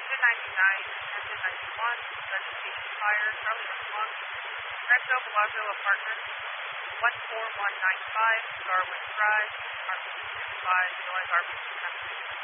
Engine 99, Engine 91, registration fire, Charlie Response, Rancho Bellagio Apartments, 14195, Darwin Drive, RP 65, Noise RP 10.